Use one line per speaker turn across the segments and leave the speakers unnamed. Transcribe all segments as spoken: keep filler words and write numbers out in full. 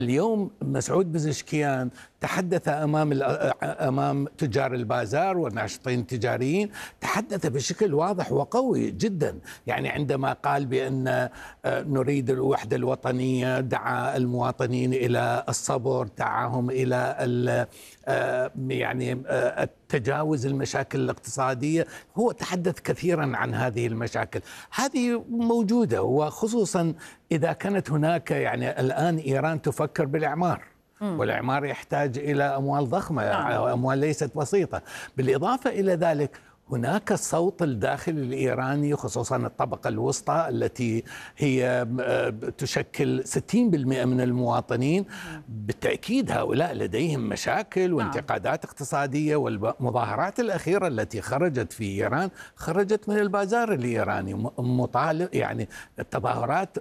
اليوم مسعود بزشكيان تحدث امام امام تجار البازار والناشطين التجاريين، تحدث بشكل واضح وقوي جدا، يعني عندما قال بان نريد الوحده الوطنيه، دعا المواطنين الى الصبر، دعاهم الى يعني تجاوز المشاكل الاقتصاديه، هو تحدث كثيرا عن هذه المشاكل، هذه موجوده، وخصوصا اذا كانت هناك يعني الان ايران تفكر بالاعمار. والإعمار يحتاج إلى أموال ضخمة، أموال ليست بسيطة. بالإضافة إلى ذلك هناك الصوت الداخلي الإيراني، خصوصا الطبقة الوسطى التي هي تشكل ستين بالمئة من المواطنين. بالتأكيد هؤلاء لديهم مشاكل وانتقادات اقتصادية، والمظاهرات الأخيرة التي خرجت في إيران خرجت من البازار الإيراني، مطالب يعني تظاهرات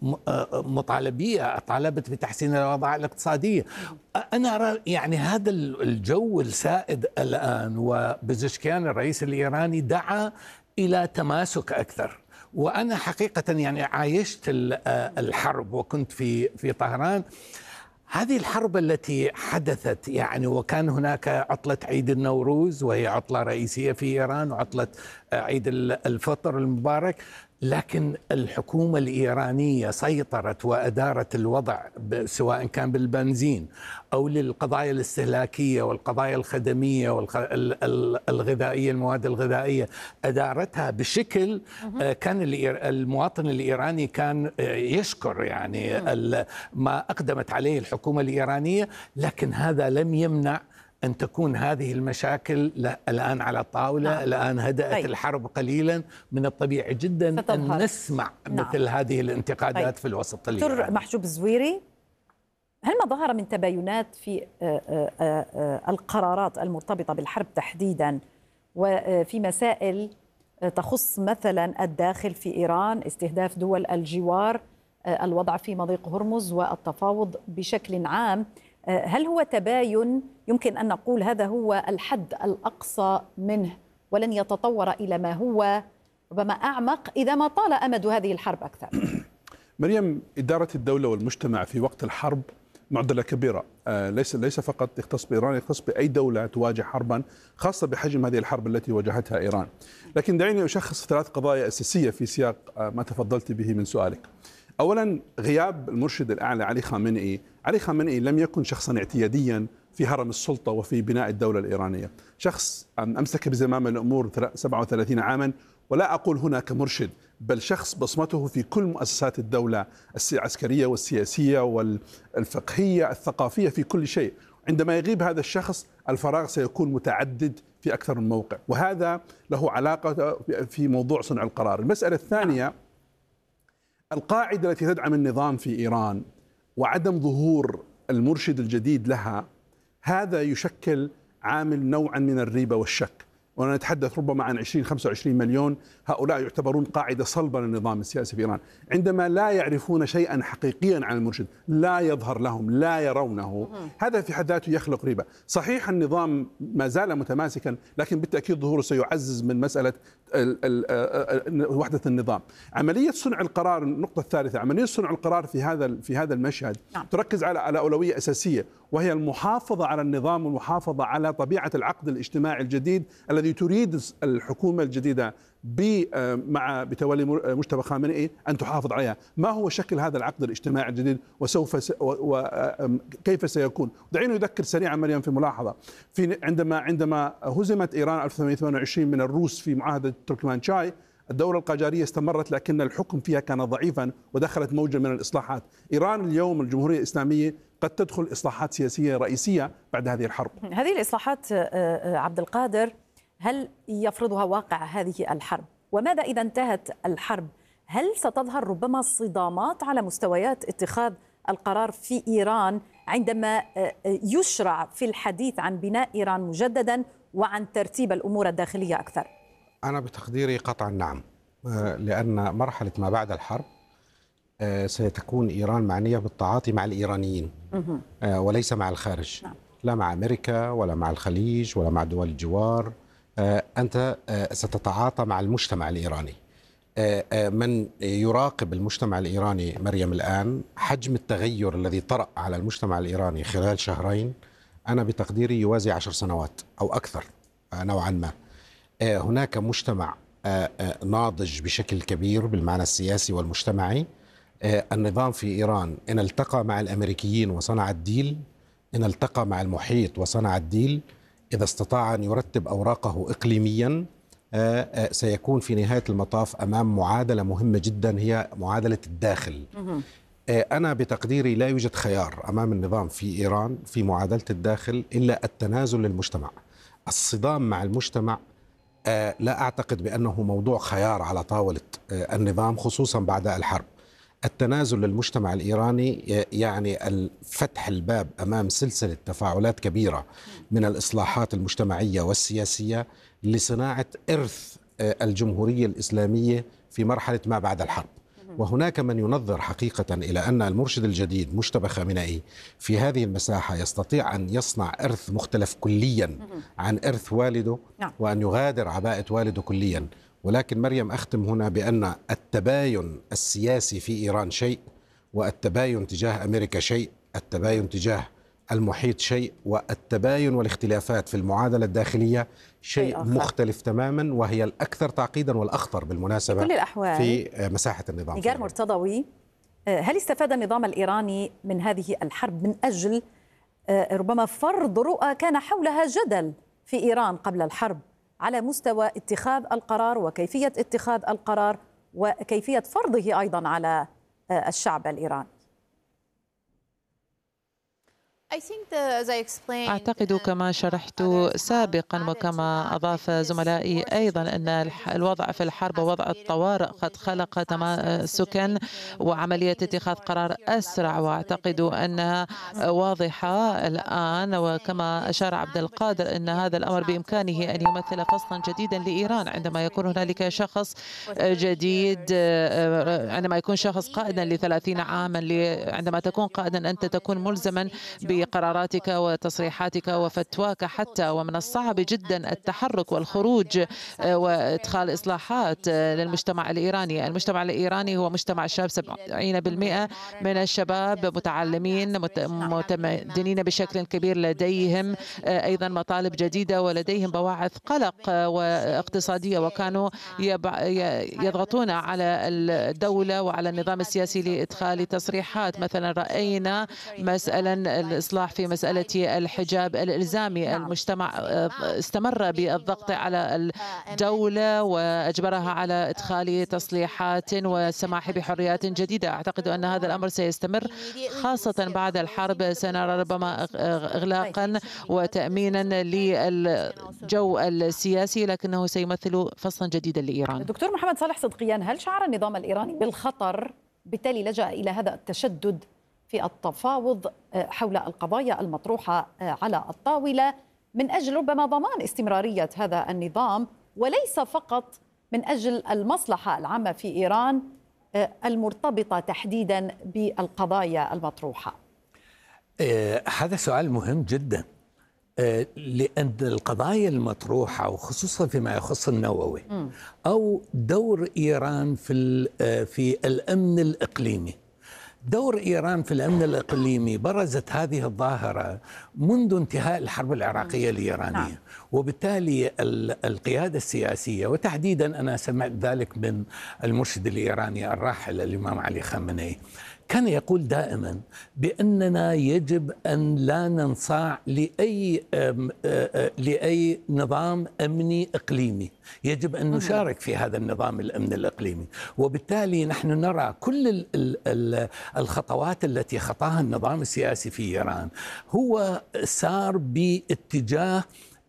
مطالبية طالبت بتحسين الوضع الاقتصادي. أنا أرى يعني هذا الجو السائد الآن، وبزشكيان الرئيس الإيراني دعا إلى تماسك أكثر. وأنا حقيقة يعني عايشت الحرب وكنت في في طهران. هذه الحرب التي حدثت يعني، وكان هناك عطلة عيد النوروز وهي عطلة رئيسية في إيران، وعطلة عيد الفطر المبارك، لكن الحكومة الإيرانية سيطرت وأدارت الوضع، سواء كان بالبنزين أو للقضايا الاستهلاكية والقضايا الخدمية والغذائية، المواد الغذائية، أدارتها بشكل كان المواطن الإيراني كان يشكر يعني ما أقدمت عليه الحكومة الإيرانية. لكن هذا لم يمنع أن تكون هذه المشاكل الآن على الطاولة. نعم. الآن هدأت طيب. الحرب قليلا، من الطبيعي جدا ستظهر. أن نسمع نعم. مثل هذه الانتقادات طيب. في الوسط الإيراني.
دكتور محجوب الزويري، هل ما ظهر من تباينات في القرارات المرتبطة بالحرب تحديدا، وفي مسائل تخص مثلا الداخل في إيران، استهداف دول الجوار، الوضع في مضيق هرمز والتفاوض بشكل عام، هل هو تباين يمكن أن نقول هذا هو الحد الأقصى منه ولن يتطور إلى ما هو ربما أعمق إذا ما طال أمد هذه الحرب أكثر؟
مريم، إدارة الدولة والمجتمع في وقت الحرب معضلة كبيرة، ليس ليس فقط يختص بإيران، يختص بأي دولة تواجه حربا، خاصة بحجم هذه الحرب التي واجهتها إيران. لكن دعيني أشخص ثلاث قضايا أساسية في سياق ما تفضلت به من سؤالك. أولا، غياب المرشد الأعلى علي خامنئي. علي خامنئي لم يكن شخصا اعتياديا في هرم السلطة وفي بناء الدولة الإيرانية، شخص أمسك بزمام الأمور سبعة وثلاثين عاما، ولا أقول هنا كمرشد، بل شخص بصمته في كل مؤسسات الدولة العسكرية والسياسية والفقهية الثقافية، في كل شيء. عندما يغيب هذا الشخص الفراغ سيكون متعدد في أكثر من موقع، وهذا له علاقة في موضوع صنع القرار. المسألة الثانية، القاعدة التي تدعم النظام في إيران وعدم ظهور المرشد الجديد لها، هذا يشكل عامل نوعا من الريبة والشك. ونتحدث ربما عن عشرين خمسة وعشرين مليون، هؤلاء يعتبرون قاعدة صلبة للنظام السياسي في إيران. عندما لا يعرفون شيئا حقيقيا عن المرشد، لا يظهر لهم، لا يرونه، هذا في حد ذاته يخلق ريبة. صحيح النظام ما زال متماسكا، لكن بالتأكيد ظهوره سيعزز من مسألة وحدة النظام. عملية صنع القرار، النقطة الثالثة، عملية صنع القرار في هذا في هذا المشهد نعم. تركز على على أولوية أساسية، وهي المحافظة على النظام والمحافظة على طبيعة العقد الاجتماعي الجديد الذي تريد الحكومة الجديدة مع بتولي مجتبى خامنئي أن تحافظ عليها. ما هو شكل هذا العقد الاجتماعي الجديد وسوف وكيف سيكون؟ دعينا نذكر سريعا مريم في ملاحظة، في عندما عندما هزمت إيران ألف وثمانمئة وثمانية وعشرين من الروس في معاهدة تركمانشاي، الدولة القاجارية استمرت، لكن الحكم فيها كان ضعيفا ودخلت موجة من الإصلاحات. إيران اليوم الجمهورية الإسلامية قد تدخل إصلاحات سياسية رئيسية بعد هذه الحرب.
هذه الإصلاحات عبد القادر، هل يفرضها واقع هذه الحرب؟ وماذا إذا انتهت الحرب؟ هل ستظهر ربما صدامات على مستويات اتخاذ القرار في إيران عندما يشرع في الحديث عن بناء إيران مجددا وعن ترتيب الأمور الداخلية أكثر؟
أنا بتقديري قطعا نعم، لأن مرحلة ما بعد الحرب ستكون إيران معنية بالتعاطي مع الإيرانيين وليس مع الخارج، لا مع أمريكا ولا مع الخليج ولا مع دول الجوار. أنت ستتعاطى مع المجتمع الإيراني. من يراقب المجتمع الإيراني مريم الآن، حجم التغير الذي طرأ على المجتمع الإيراني خلال شهرين أنا بتقديري يوازي عشر سنوات أو أكثر نوعا ما. هناك مجتمع ناضج بشكل كبير بالمعنى السياسي والمجتمعي. النظام في إيران إن التقى مع الأمريكيين وصنع الديل، إن التقى مع المحيط وصنع الديل، إذا استطاع أن يرتب أوراقه إقليميا سيكون في نهاية المطاف أمام معادلة مهمة جدا، هي معادلة الداخل. أنا بتقديري لا يوجد خيار أمام النظام في إيران في معادلة الداخل إلا التنازل للمجتمع. الصدام مع المجتمع لا أعتقد بأنه موضوع خيار على طاولة النظام خصوصا بعد الحرب. التنازل للمجتمع الإيراني يعني فتح الباب أمام سلسلة تفاعلات كبيرة من الإصلاحات المجتمعية والسياسية لصناعة إرث الجمهورية الإسلامية في مرحلة ما بعد الحرب. وهناك من ينظر حقيقة إلى أن المرشد الجديد مجتبى خامنئي في هذه المساحة يستطيع أن يصنع إرث مختلف كليا عن إرث والده وأن يغادر عباءة والده كليا. ولكن مريم أختم هنا بأن التباين السياسي في إيران شيء، والتباين تجاه أمريكا شيء، التباين تجاه المحيط شيء، والتباين والاختلافات في المعادلة الداخلية شيء مختلف تماما، وهي الأكثر تعقيدا والأخطر بالمناسبة
في كل الأحوال
في مساحة النظام.
نيجار مرتضوي، هل استفاد النظام الإيراني من هذه الحرب من أجل ربما فرض رؤى كان حولها جدل في إيران قبل الحرب على مستوى اتخاذ القرار وكيفية اتخاذ القرار وكيفية فرضه أيضا على الشعب الإيراني؟
أعتقد كما شرحت سابقا وكما أضاف زملائي أيضا أن الوضع في الحرب ووضع الطوارئ قد خلق تماسكا وعملية اتخاذ قرار أسرع، وأعتقد أنها واضحة الآن. وكما أشار عبد القادر أن هذا الأمر بإمكانه أن يمثل فصلا جديدا لإيران عندما يكون هنالك شخص جديد، عندما يكون شخص قائدا لثلاثين عاما، عندما تكون قائدا أنت تكون ملزما بقراراتك وتصريحاتك وفتواك حتى، ومن الصعب جدا التحرك والخروج وإدخال إصلاحات للمجتمع الإيراني. المجتمع الإيراني هو مجتمع شاب، سبعين بالمئة من الشباب متعلمين متمدنين بشكل كبير، لديهم أيضا مطالب جديدة ولديهم بواعث قلق واقتصادية، وكانوا يضغطون على الدولة وعلى النظام السياسي لإدخال تصريحات. مثلا رأينا مسألة الإصلاح في مسألة الحجاب الإلزامي، المجتمع استمر بالضغط على الدولة وأجبرها على إدخال تصليحات والسماح بحريات جديدة. أعتقد أن هذا الأمر سيستمر خاصة بعد الحرب، سنرى ربما إغلاقا وتأمينا للجو السياسي، لكنه سيمثل فصلا جديدا لإيران.
دكتور محمد صالح صدقيان، هل شعر النظام الإيراني بالخطر بالتالي لجأ إلى هذا التشدد في التفاوض حول القضايا المطروحة على الطاولة من أجل ربما ضمان استمرارية هذا النظام، وليس فقط من أجل المصلحة العامة في إيران المرتبطة تحديدا بالقضايا المطروحة؟
هذا سؤال مهم جدا، لأن القضايا المطروحة وخصوصا فيما يخص النووي م. أو دور إيران في في الأمن الإقليمي. دور إيران في الأمن الإقليمي برزت هذه الظاهرة منذ انتهاء الحرب العراقية الإيرانية. نعم. وبالتالي القيادة السياسية، وتحديدا أنا سمعت ذلك من المرشد الإيراني الراحل الإمام علي خامنئي، كان يقول دائما بأننا يجب أن لا ننصاع لأي لأي نظام أمني إقليمي، يجب أن نشارك في هذا النظام الأمن الإقليمي. وبالتالي نحن نرى كل الخطوات التي خطاها النظام السياسي في إيران هو سار باتجاه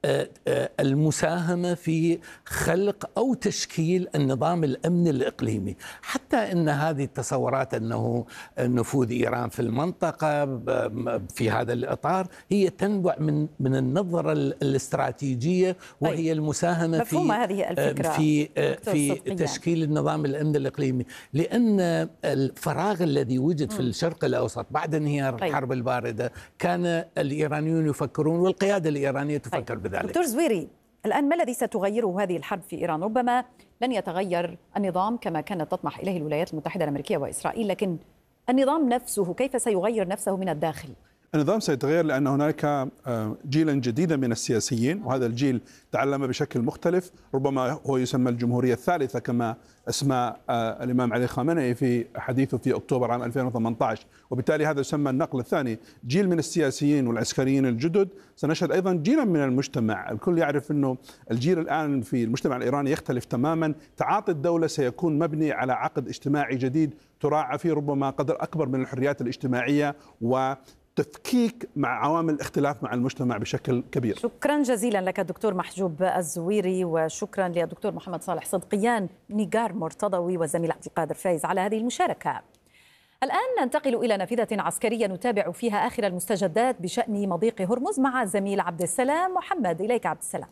المساهمة في خلق أو تشكيل النظام الأمن الإقليمي، حتى أن هذه التصورات أنه نفوذ إيران في المنطقة في هذا الإطار هي تنبع من من النظرة الاستراتيجية، وهي المساهمة في
هذه الفكرة
في في تشكيل النظام الأمن الإقليمي، لأن الفراغ الذي وجد في الشرق الأوسط بعد انهيار الحرب الباردة كان الإيرانيون يفكرون والقيادة الإيرانية تفكر بذلك.
دكتور زويري، الآن ما الذي ستغيره هذه الحرب في إيران؟ ربما لن يتغير النظام كما كانت تطمح إليه الولايات المتحدة الأمريكية وإسرائيل، لكن النظام نفسه كيف سيغير نفسه من الداخل؟
النظام سيتغير لأن هناك جيلا جديدا من السياسيين، وهذا الجيل تعلم بشكل مختلف، ربما هو يسمى الجمهورية الثالثة كما اسمى الإمام علي خامنئي في حديثه في أكتوبر عام ألفين وثمانية عشر، وبالتالي هذا يسمى النقل الثاني. جيل من السياسيين والعسكريين الجدد، سنشهد أيضا جيلا من المجتمع. الكل يعرف أنه الجيل الآن في المجتمع الإيراني يختلف تماما. تعاطي الدولة سيكون مبني على عقد اجتماعي جديد تراعى فيه ربما قدر أكبر من الحريات الاجتماعية و تفكيك مع عوامل الاختلاف مع المجتمع بشكل كبير.
شكرا جزيلا لك الدكتور محجوب الزويري، وشكرا للدكتور محمد صالح صدقيان، نيجار مرتضوي والزميل عبد القادر فايز على هذه المشاركة. الآن ننتقل إلى نافذة عسكرية نتابع فيها آخر المستجدات بشأن مضيق هرمز مع الزميل عبد السلام محمد. إليك عبد السلام.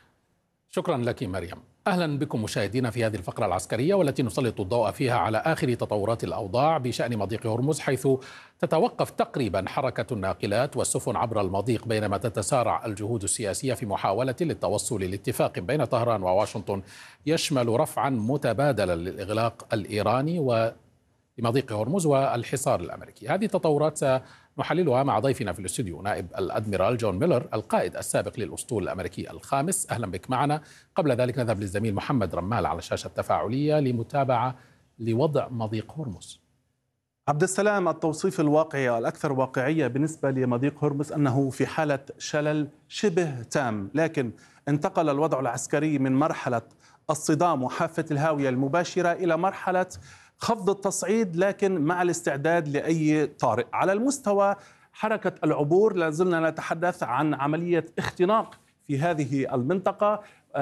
شكرا لك مريم. أهلا بكم مشاهدينا في هذه الفقرة العسكرية والتي نسلط الضوء فيها على آخر تطورات الأوضاع بشأن مضيق هرمز، حيث تتوقف تقريبا حركة الناقلات والسفن عبر المضيق، بينما تتسارع الجهود السياسية في محاولة للتوصل لاتفاق بين طهران وواشنطن يشمل رفعا متبادلا للإغلاق الإيراني ولمضيق هرمز والحصار الأمريكي. هذه التطورات نحللها مع ضيفنا في الاستوديو نائب الأدميرال جون ميلر القائد السابق للأسطول الأمريكي الخامس. أهلا بك معنا. قبل ذلك نذهب للزميل محمد رمال على الشاشة التفاعلية لمتابعة لوضع مضيق هرمز.
عبد السلام، التوصيف الواقعي والأكثر واقعية بالنسبة لمضيق هرمز أنه في حالة شلل شبه تام، لكن انتقل الوضع العسكري من مرحلة الصدام وحافة الهاوية المباشرة إلى مرحلة خفض التصعيد، لكن مع الاستعداد لأي طارئ. على المستوى حركة العبور لازلنا نتحدث عن عملية اختناق في هذه المنطقة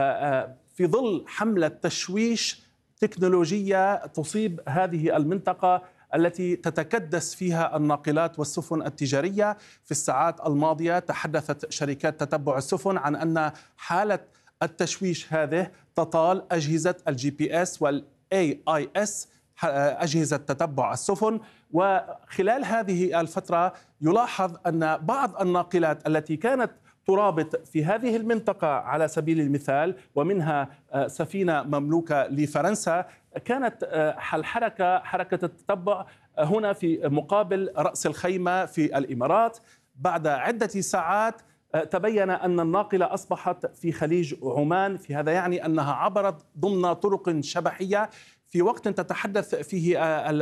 في ظل حملة تشويش تكنولوجية تصيب هذه المنطقة التي تتكدس فيها الناقلات والسفن التجارية. في الساعات الماضية تحدثت شركات تتبع السفن عن أن حالة التشويش هذه تطال أجهزة الجي بي اس والاي اي اس، أجهزة تتبع السفن. وخلال هذه الفترة يلاحظ أن بعض الناقلات التي كانت ترابط في هذه المنطقة على سبيل المثال، ومنها سفينة مملوكة لفرنسا، كانت الحركة حركة التتبع هنا في مقابل رأس الخيمة في الإمارات. بعد عدة ساعات تبين أن الناقلة أصبحت في خليج عمان، في هذا يعني أنها عبرت ضمن طرق شبحية في وقت تتحدث فيه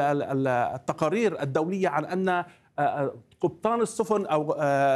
التقارير الدولية عن أن قبطان السفن أو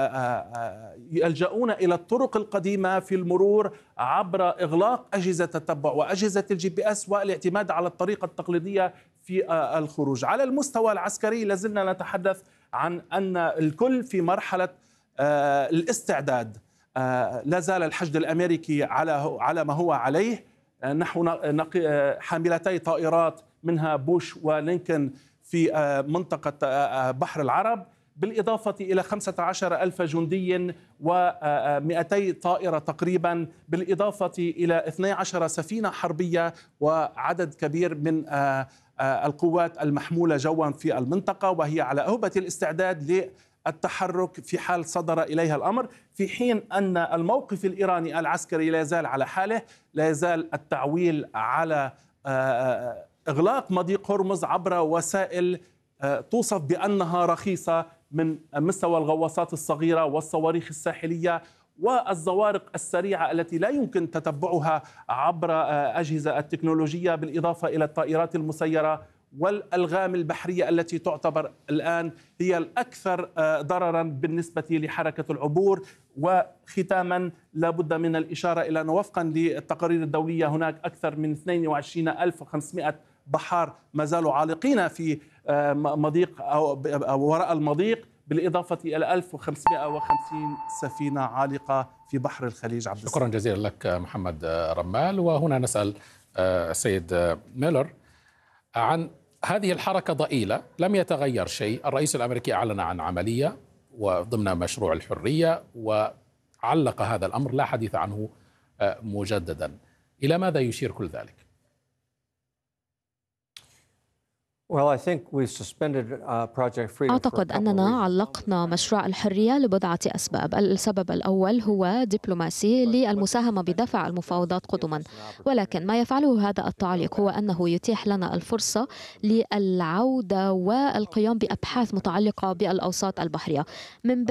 يلجؤون إلى الطرق القديمة في المرور عبر إغلاق أجهزة التتبع وأجهزة الجي بي اس والاعتماد على الطريقة التقليدية في الخروج. على المستوى العسكري لازلنا نتحدث عن أن الكل في مرحلة الاستعداد. لا زال الحشد الأمريكي على على ما هو عليه، نحو حاملتي طائرات منها بوش ولينكن في منطقة بحر العرب، بالإضافة إلى خمسة عشر ألف جندي ومئتي طائرة تقريبا، بالإضافة إلى اثنتي عشرة سفينة حربية وعدد كبير من القوات المحمولة جوا في المنطقة، وهي على أهبة الاستعداد للتحرك في حال صدر إليها الأمر، في حين أن الموقف الإيراني العسكري لا يزال على حاله. لا يزال التعويل على إغلاق مضيق هرمز عبر وسائل توصف بأنها رخيصة، من مستوى الغواصات الصغيرة والصواريخ الساحلية والزوارق السريعة التي لا يمكن تتبعها عبر أجهزة التكنولوجيا، بالإضافة إلى الطائرات المسيرة والألغام البحرية التي تعتبر الآن هي الأكثر ضررا بالنسبة لحركة العبور. وختاما لابد من الإشارة إلى أن وفقا للتقارير الدولية هناك أكثر من اثنين وعشرين ألف وخمسمائة بحار ما زالوا عالقين في مضيق أو وراء المضيق، بالإضافة إلى ألف وخمسمائة وخمسين سفينة عالقة في بحر الخليج. عبد
شكرا جزيلا لك محمد رمال. وهنا نسأل السيد ميلر عن هذه الحركة ضئيلة، لم يتغير شيء. الرئيس الأمريكي أعلن عن عملية وضمن مشروع الحرية وعلق هذا الأمر، لا حديث عنه مجددا. إلى ماذا يشير كل ذلك؟
أعتقد أننا علقنا مشروع الحرية لبضعة أسباب. السبب الأول هو دبلوماسي للمساهمة بدفع المفاوضات قدما، ولكن ما يفعله هذا التعليق هو أنه يتيح لنا الفرصة للعودة والقيام بأبحاث متعلقة بالأوساط البحرية من